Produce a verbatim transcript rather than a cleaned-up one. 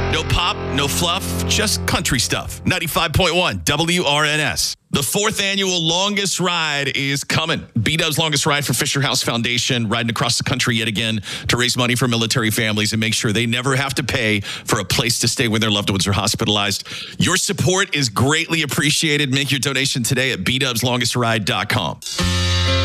No pop, no fluff, just country stuff. ninety-five point one W R N S. The fourth annual Longest Ride is coming. B-Dub's Longest Ride for Fisher House Foundation, riding across the country yet again to raise money for military families and make sure they never have to pay for a place to stay when their loved ones are hospitalized. Your support is greatly appreciated. Make your donation today at b dubs longest ride dot com.